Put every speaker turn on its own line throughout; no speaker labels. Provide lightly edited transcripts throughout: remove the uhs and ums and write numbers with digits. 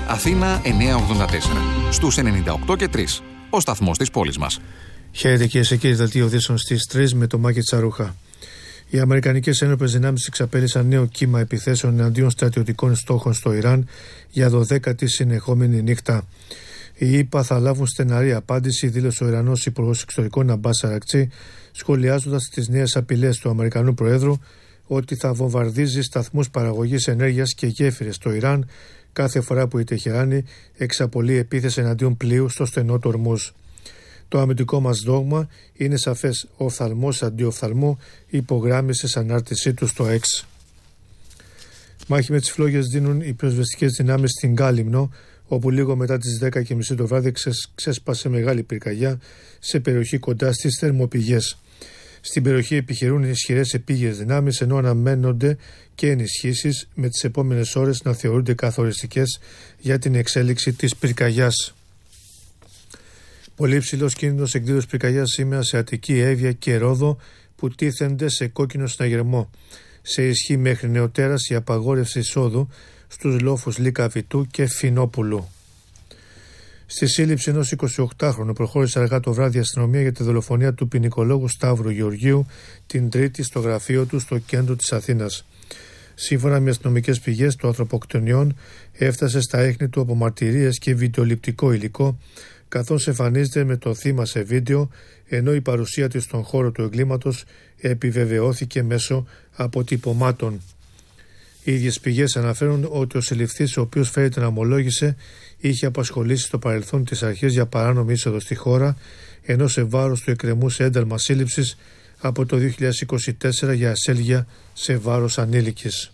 Αθήνα 984, στους 98 και 3, ο σταθμός της πόλης μας.
Χαίρετε κυρίες και κύριοι, δελτίο ειδήσεων στις 3 με το Μάκη Τσαρούχα. Οι αμερικανικές ένοπλες δυνάμεις εξαπέλυσαν νέο κύμα επιθέσεων εναντίον στρατιωτικών στόχων στο Ιράν για 12η συνεχόμενη νύχτα. Οι ΗΠΑ θα λάβουν στεναρή απάντηση, δήλωσε ο Ιρανός Υπουργός Εξωτερικών Αμπάς Αρακτσί, σχολιάζοντας τις νέες απειλές του Αμερικανού Προέδρου ότι θα βομβαρδίζει σταθμούς παραγωγής ενέργειας και γέφυρες στο Ιράν κάθε φορά που η Τεχεράνη εξαπολύει επίθεση εναντίον πλοίου στο στενό του Ορμούζ. Το αμυντικό μας δόγμα είναι σαφές. Ο οφθαλμός αντί οφθαλμού, υπογράμμισε σε ανάρτησή του στο X. Μάχη με τις φλόγες δίνουν οι πυροσβεστικές δυνάμεις στην Κάλυμνο, όπου λίγο μετά τις 10:30 το βράδυ ξέσπασε μεγάλη πυρκαγιά σε περιοχή κοντά στις θερμοπηγές. Στην περιοχή επιχειρούν ισχυρές επίγειες δυνάμεις, ενώ αναμένονται και ενισχύσεις με τις επόμενες ώρες να θεωρούνται καθοριστικές για την εξέλιξη της πυρκαγιάς. Πολύ υψηλός κίνδυνος εκδήλωσης πυρκαγιάς σήμερα σε Αττική, Εύβοια και Ρόδο, που τίθενται σε κόκκινο συναγερμό. Σε ισχύ μέχρι νεοτέρας η απαγόρευση εισόδου στους λόφους Λίκα Βιτού και Φινόπουλου. Στη σύλληψη ενός 28χρονου προχώρησε αργά το βράδυ η αστυνομία για τη δολοφονία του ποινικολόγου Σταύρου Γεωργίου την Τρίτη στο γραφείο του στο κέντρο της Αθήνας. Σύμφωνα με αστυνομικές πηγές, το ανθρωποκτονιόν έφτασε στα ίχνη του από μαρτυρίες και βιντεοληπτικό υλικό, καθώς εμφανίζεται με το θύμα σε βίντεο, ενώ η παρουσία της στον χώρο του εγκλήματος επιβεβαιώθηκε μέσω αποτυπωμάτων. Οι ίδιες πηγές αναφέρουν ότι ο συλληφθής, ο οποίος φέρεται να ομολόγησε, είχε απασχολήσει στο παρελθόν τις αρχές για παράνομη είσοδο στη χώρα, ενώ σε βάρος του εκκρεμούσε ένταλμα σύλληψης από το 2024 για ασέλγεια σε βάρος ανήλικης.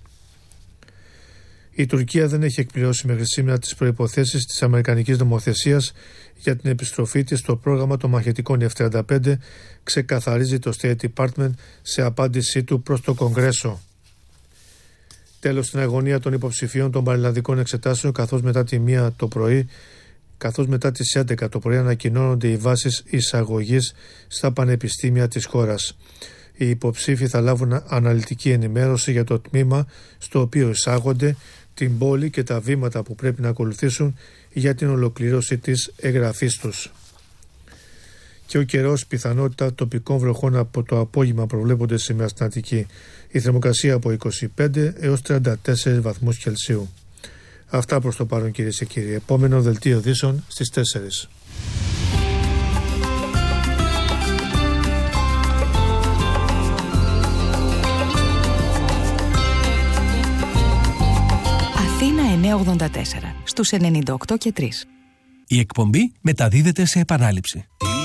Η Τουρκία δεν έχει εκπληρώσει μέχρι σήμερα τις προϋποθέσεις της αμερικανικής νομοθεσίας για την επιστροφή της στο πρόγραμμα των μαχητικών F-35, ξεκαθαρίζει το State Department σε απάντησή του προς το Κογκρέσο. Τέλος στην αγωνία των υποψηφίων των πανελλαδικών εξετάσεων, καθώς μετά τις 11 το πρωί ανακοινώνονται οι βάσεις εισαγωγής στα πανεπιστήμια της χώρας. Οι υποψήφοι θα λάβουν αναλυτική ενημέρωση για το τμήμα στο οποίο εισάγονται, την πόλη και τα βήματα που πρέπει να ακολουθήσουν για την ολοκλήρωση της εγγραφής τους. Και ο καιρός, πιθανότητα τοπικών βροχών από το απόγευμα προβλέπονται σήμερα στην Αττική. Η θερμοκρασία από 25 έως 34 βαθμούς Κελσίου. Αυτά προς το παρόν κυρίες και κύριοι. Επόμενο δελτίο ειδήσεων στις 4.
Αθήνα 984 στους 98 και 3.
Η εκπομπή μεταδίδεται σε επανάληψη.